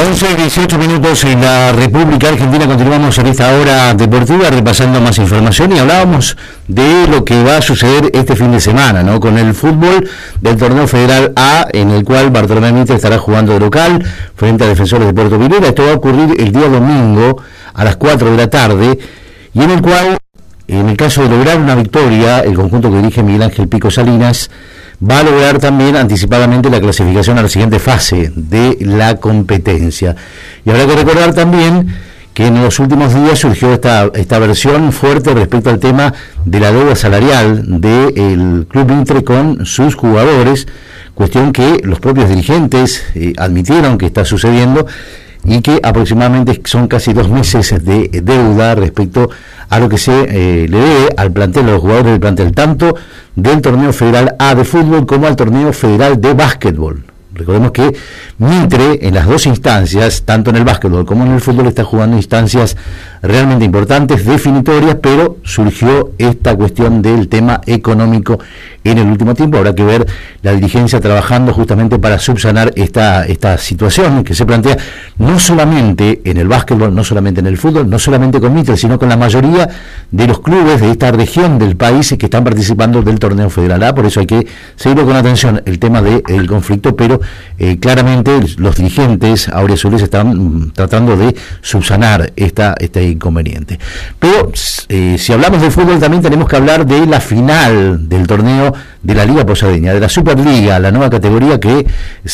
11:18 en la República Argentina. Continuamos en esta hora deportiva repasando más información y hablábamos de lo que va a suceder este fin de semana, ¿no? Con el fútbol del Torneo Federal A, en el cual Bartolomé Mitre estará jugando de local frente a Defensores de Puerto Pilera. Esto va a ocurrir el día domingo a las 4 de la tarde y en el cual, en el caso de lograr una victoria, el conjunto que dirige Miguel Ángel Pico Salinas va a lograr también anticipadamente la clasificación a la siguiente fase de la competencia. Y habrá que recordar también que en los últimos días surgió esta versión fuerte respecto al tema de la deuda salarial del Club Mitre con sus jugadores, cuestión que los propios dirigentes admitieron que está sucediendo y que aproximadamente son casi 2 meses de deuda respecto a lo que se le debe al plantel, a los jugadores del plantel, tanto del Torneo Federal A de fútbol como al Torneo Federal de básquetbol. Recordemos que Mitre en las dos instancias, tanto en el básquetbol como en el fútbol, está jugando instancias realmente importantes, definitorias, pero surgió esta cuestión del tema económico en el último tiempo. Habrá que ver la dirigencia trabajando justamente para subsanar esta situación que se plantea no solamente en el básquetbol, no solamente en el fútbol, no solamente con Mitre, sino con la mayoría de los clubes de esta región del país que están participando del Torneo Federal A. Por eso hay que seguirlo con atención el tema del conflicto, pero claramente los dirigentes auriazules están tratando de subsanar este inconveniente. Pero si hablamos de fútbol, también tenemos que hablar de la final del torneo de la Liga Posadeña, de la Superliga, la nueva categoría que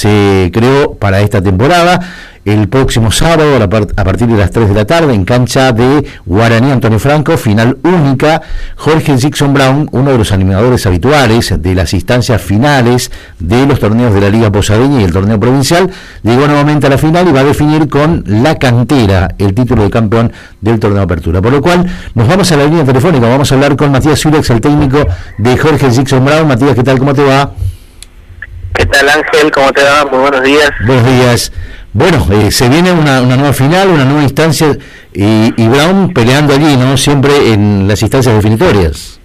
se creó para esta temporada. El próximo sábado, a partir de las 3 de la tarde, en cancha de Guaraní Antonio Franco, final única. Jorge Dixon Brown, uno de los animadores habituales de las instancias finales de los torneos de la Liga Posadeña y el torneo provincial, llegó nuevamente a la final y va a definir con la cantera el título de campeón del torneo Apertura. Por lo cual, nos vamos a la línea telefónica, vamos a hablar con Matías Zulex, el técnico de Jorge Dixon Brown. Matías, ¿qué tal? ¿Cómo te va? ¿Qué tal, Ángel? ¿Cómo te va? Muy buenos días. Buenos días. Bueno, se viene una nueva final, una nueva instancia, y Brown peleando allí, ¿no? Siempre en las instancias definitorias.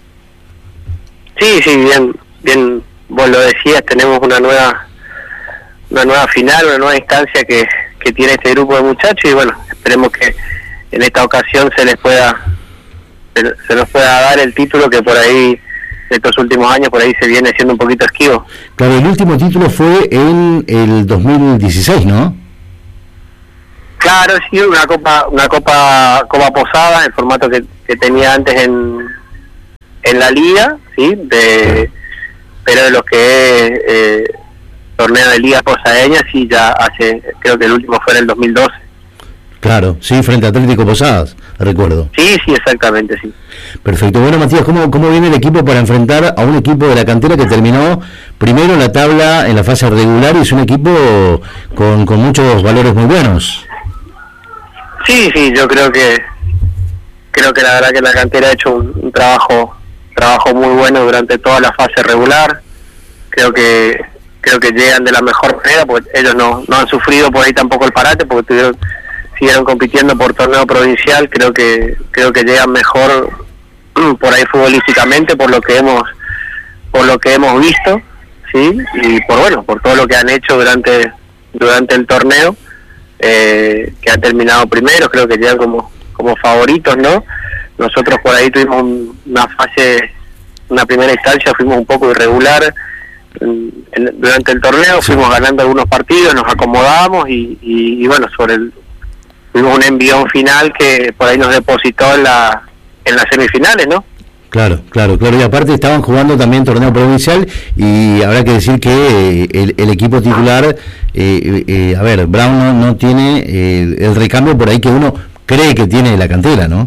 Sí, bien, vos lo decías, tenemos una nueva final, una nueva instancia que tiene este grupo de muchachos, y bueno, esperemos que en esta ocasión se nos pueda dar el título que por ahí, estos últimos años, por ahí se viene siendo un poquito esquivo. Claro, el último título fue en el 2016, ¿no? Claro, sí, una copa posada, el formato que tenía antes en la liga, sí, pero de lo que es torneo de liga posadeña, sí, ya creo que el último fue en el 2012. Claro, sí, frente a Atlético Posadas, recuerdo. Sí, exactamente, sí. Perfecto. Bueno, Matías, ¿cómo viene el equipo para enfrentar a un equipo de la cantera que terminó primero en la tabla en la fase regular y es un equipo con muchos valores muy buenos? Sí, yo creo que la verdad que la cantera ha hecho un trabajo muy bueno durante toda la fase regular. Creo que llegan de la mejor manera, porque ellos no han sufrido por ahí tampoco el parate, porque siguieron compitiendo por torneo provincial. Creo que llegan mejor por ahí futbolísticamente, por lo que hemos visto, sí, y por todo lo que han hecho durante el torneo, que han terminado primero. Creo que llegan como favoritos, ¿no? Nosotros por ahí tuvimos una primera instancia, fuimos un poco irregular durante el torneo, fuimos ganando algunos partidos, nos acomodamos y bueno, tuvimos un envión final que por ahí nos depositó en las semifinales, ¿no? Claro, y aparte estaban jugando también torneo provincial y habrá que decir que el equipo titular, Brown no tiene el recambio por ahí que uno cree que tiene la cantera, ¿no?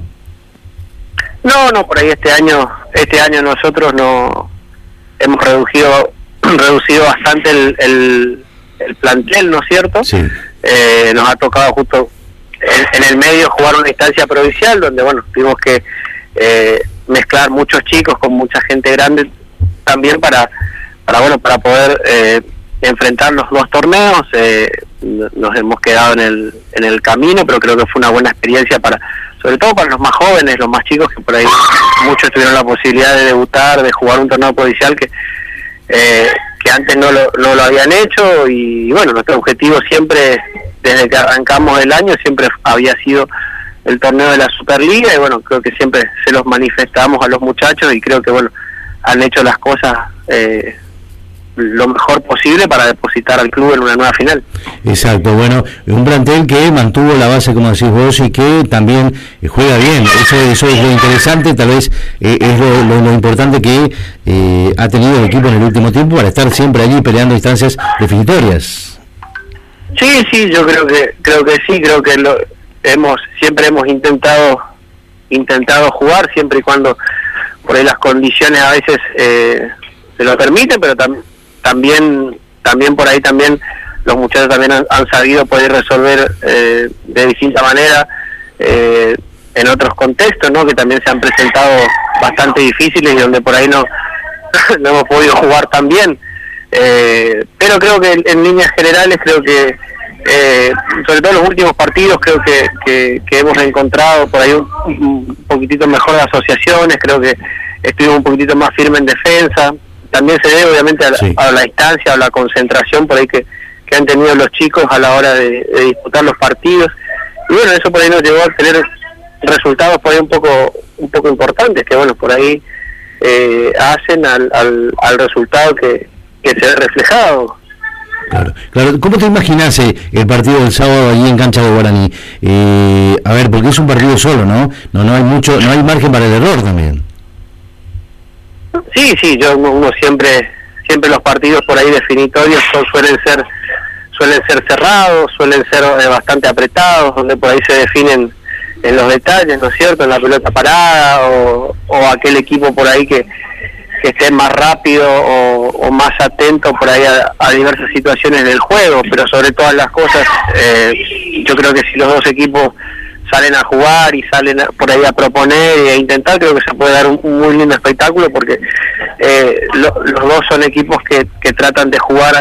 No, por ahí este año nosotros no hemos reducido bastante el plantel, ¿no es cierto? Sí. Nos ha tocado justo en el medio jugar una instancia provincial donde, bueno, tuvimos que mezclar muchos chicos con mucha gente grande también para poder enfrentar los dos torneos. Nos hemos quedado en el camino, pero creo que fue una buena experiencia sobre todo para los más jóvenes, los más chicos, que por ahí muchos tuvieron la posibilidad de debutar, de jugar un torneo provincial que antes no lo habían hecho. Y bueno, nuestro objetivo siempre desde que arrancamos el año siempre había sido el torneo de la Superliga, y bueno, creo que siempre se los manifestamos a los muchachos, y creo que bueno, han hecho las cosas lo mejor posible para depositar al club en una nueva final. Exacto, bueno, un plantel que mantuvo la base, como decís vos, y que también juega bien. Eso es lo interesante, tal vez es lo importante que ha tenido el equipo en el último tiempo para estar siempre allí peleando instancias definitorias. Sí, yo creo que sí, creo que siempre hemos intentado jugar, siempre y cuando por ahí las condiciones a veces se lo permiten, pero también por ahí también los muchachos también han sabido poder resolver de distinta manera en otros contextos, ¿no? Que también se han presentado bastante difíciles y donde por ahí no hemos podido jugar tan bien, pero creo que en líneas generales creo que sobre todo en los últimos partidos creo que hemos encontrado por ahí un poquitito mejor de asociaciones, creo que estuvimos un poquitito más firmes en defensa. También se debe obviamente a la distancia, a la concentración por ahí que han tenido los chicos a la hora de disputar los partidos, y bueno, eso por ahí nos llevó a tener resultados por ahí un poco importantes, que bueno, por ahí hacen al resultado que se ve reflejado. Claro. ¿Cómo te imaginas el partido del sábado allí en cancha de Guaraní? A ver, porque es un partido solo, ¿no? No hay margen para el error también. Sí, uno siempre los partidos por ahí definitorios suelen ser cerrados, suelen ser bastante apretados, donde por ahí se definen en los detalles, ¿no es cierto?, en la pelota parada o aquel equipo por ahí que esté más rápido o más atento por ahí a diversas situaciones del juego, pero sobre todas las cosas yo creo que si los dos equipos salen a jugar y salen por ahí a proponer e intentar, creo que se puede dar un muy lindo espectáculo, porque los dos son equipos que tratan de jugar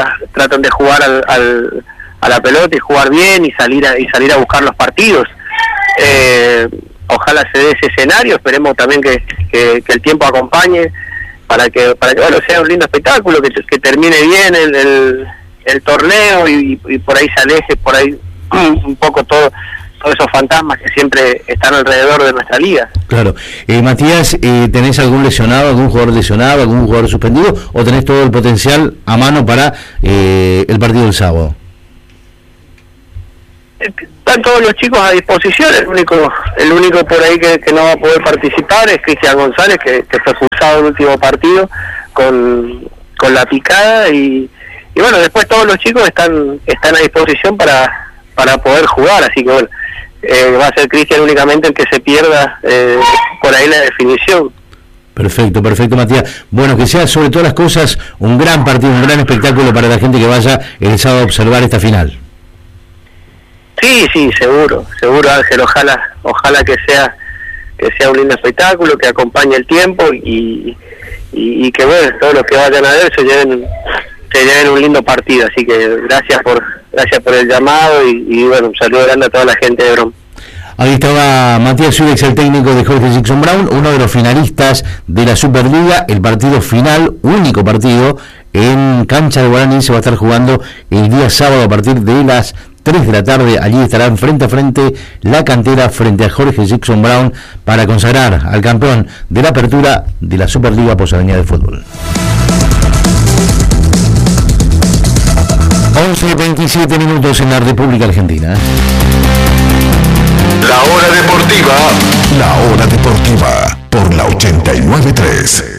a la pelota y jugar bien y salir a buscar los partidos. Ojalá se dé ese escenario, esperemos también que el tiempo acompañe para que bueno, sea un lindo espectáculo, que termine bien el torneo y por ahí se aleje por ahí un poco todos esos fantasmas que siempre están alrededor de nuestra liga. Claro. Matías, ¿tenés algún lesionado, algún jugador lesionado, algún jugador suspendido, o tenés todo el potencial a mano para el partido del sábado? Están todos los chicos a disposición, el único por ahí que no va a poder participar es Cristian González, que fue expulsado en el último partido con la picada, y bueno, después todos los chicos están a disposición para poder jugar, así que bueno, va a ser Cristian únicamente el que se pierda por ahí la definición. Perfecto, Matías. Bueno, que sea sobre todas las cosas un gran partido, un gran espectáculo para la gente que vaya el sábado a observar esta final. Sí, seguro Ángel, ojalá que sea un lindo espectáculo, que acompañe el tiempo y que bueno, todos los que vayan a ver se lleven un lindo partido, así que gracias por el llamado y bueno, un saludo grande a toda la gente de Brom. Ahí estaba Matías Zulex, el técnico de Jorge Jackson Brown, uno de los finalistas de la Superliga. El partido final, único partido en cancha de Guaraní, se va a estar jugando el día sábado a partir de las 3 de la tarde. Allí estarán frente a frente la cantera frente a Jorge Jackson Brown para consagrar al campeón de la apertura de la Superliga Posadeña de Fútbol. 11:27 minutos en la República Argentina. La hora deportiva por la 89.3.